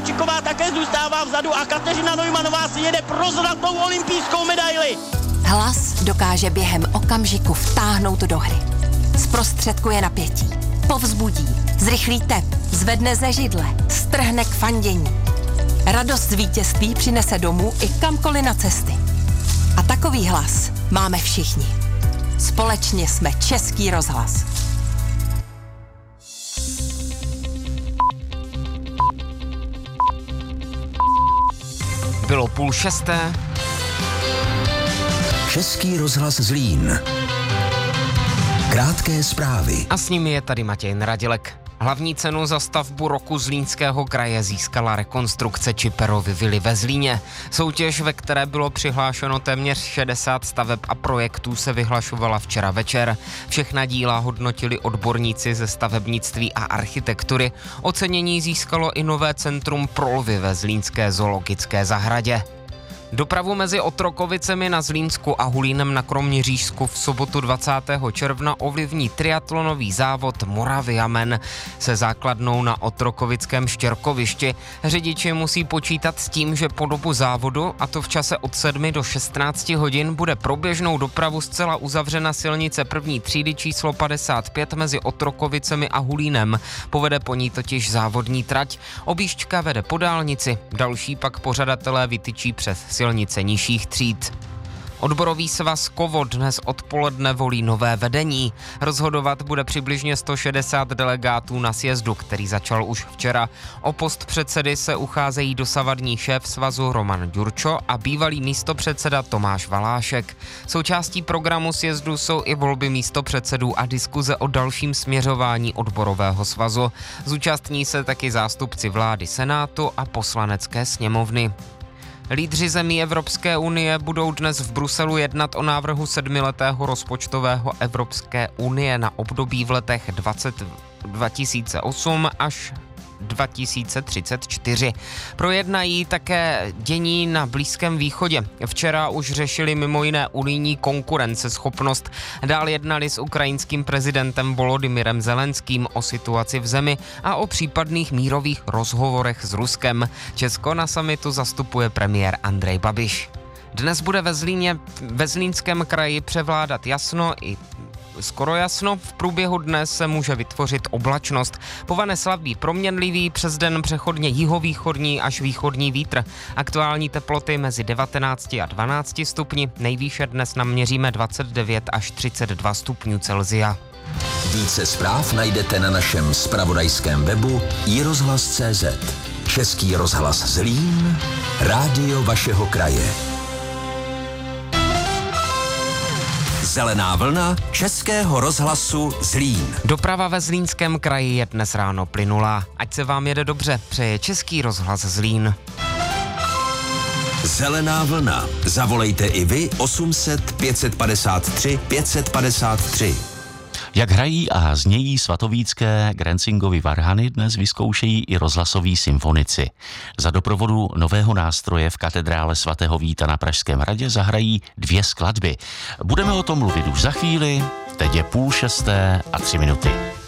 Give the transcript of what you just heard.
Kováčiková také zůstává vzadu a Kateřina Neumannová si jede pro zlatou olympijskou medaili. Hlas dokáže během okamžiku vtáhnout do hry. Zprostředkuje napětí, povzbudí, zrychlí tep, zvedne ze židle, strhne k fandění. Radost z vítězství přinese domů i kamkoliv na cesty. A takový hlas máme všichni. Společně jsme Český rozhlas. Bylo 5:30. Český rozhlas Zlín. Krátké zprávy. A s nimi je tady Matěj Radilek. Hlavní cenu za stavbu roku Zlínského kraje získala rekonstrukce Čiperovy vily ve Zlíně. Soutěž, ve které bylo přihlášeno téměř 60 staveb a projektů, se vyhlašovala včera večer. Všechna díla hodnotili odborníci ze stavebnictví a architektury. Ocenění získalo i nové centrum pro lvy ve Zlínské zoologické zahradě. Dopravu mezi Otrokovicemi na Zlínsku a Hulínem na Kroměřížsku v sobotu 20. června ovlivní triatlonový závod Moraviamen se základnou na Otrokovickém štěrkovišti. Řidiči musí počítat s tím, že po dobu závodu, a to v čase od 7 do 16 hodin, bude pro běžnou dopravu zcela uzavřena silnice první třídy číslo 55 mezi Otrokovicemi a Hulínem. Povede po ní totiž závodní trať. Objížďka vede po dálnici, další pak pořadatelé vytyčí přes silnice nižších tříd. Odborový svaz KOVO dnes odpoledne volí nové vedení. Rozhodovat bude přibližně 160 delegátů na sjezdu, který začal už včera. O post předsedy se ucházejí dosavadní šéf svazu Roman Ďurčo a bývalý místopředseda Tomáš Valášek. Součástí programu sjezdu jsou i volby místopředsedů a diskuze o dalším směřování odborového svazu. Zúčastní se taky zástupci vlády, Senátu a poslanecké sněmovny. Lídři zemí Evropské unie budou dnes v Bruselu jednat o návrhu 7letého rozpočtového Evropské unie na období v letech 2008 až 2034. Projednají také dění na Blízkém východě. Včera už řešili mimo jiné unijní konkurenceschopnost. Dál jednali s ukrajinským prezidentem Volodymyrem Zelenským o situaci v zemi a o případných mírových rozhovorech s Ruskem. Česko na summitu zastupuje premiér Andrej Babiš. Dnes bude ve Zlínském kraji převládat jasno i skoro jasno, v průběhu dne se může vytvořit oblačnost. Povane slabý proměnlivý, přes den přechodně jihovýchodní až východní vítr. Aktuální teploty mezi 19 a 12 stupni, nejvýše dnes naměříme 29 až 32 stupňů Celsia. Více zpráv najdete na našem zpravodajském webu iRozhlas.cz. Český rozhlas Zlín, rádio vašeho kraje. Zelená vlna Českého rozhlasu Zlín. Doprava ve Zlínském kraji je dnes ráno plynulá. Ať se vám jede dobře, přeje Český rozhlas Zlín. Zelená vlna. Zavolejte i vy 800 553 553. Jak hrají a znějí svatovícké Grencingovy varhany, dnes vyzkoušejí i rozhlasoví symfonici. Za doprovodu nového nástroje v katedrále svatého Víta na Pražském hradě zahrají 2 skladby. Budeme o tom mluvit už za chvíli, teď je 5:30 a 3 minuty.